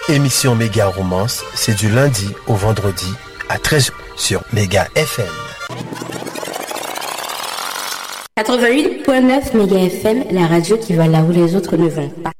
Émission Méga Romance, c'est du lundi au vendredi à 13h sur Méga FM. 88.9 Méga FM, la radio qui va là où les autres ne vont pas.